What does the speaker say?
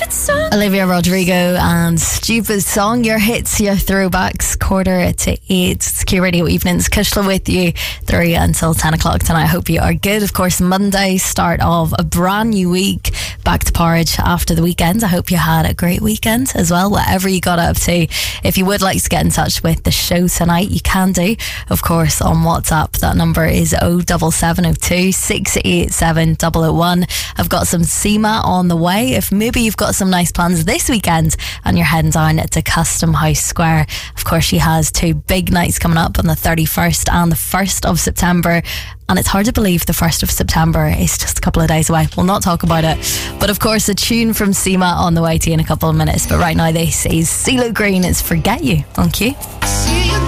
Olivia Rodrigo and Stupid Song, your hits, your throwbacks, 7:45. It's Q Radio Evenings. Kushla with you through until 10 o'clock tonight. I hope you are good. Of course, Monday, start of a brand new week. Back to porridge after the weekend. I hope you had a great weekend as well, whatever you got up to. If you would like to get in touch with the show tonight, you can do, of course, on WhatsApp. That number is 07702 687 001. I've got some SEMA on the way. If maybe you've got some nice plans this weekend and you're heading down to Custom House Square, of course she has two big nights coming up on the 31st and the 1st of September. And it's hard to believe the 1st of September is just a couple of days away. We'll not talk about it. But of course, a tune from SEMA on the way to you in a couple of minutes. But right now, this is CeeLo Green. It's Forget You on Q.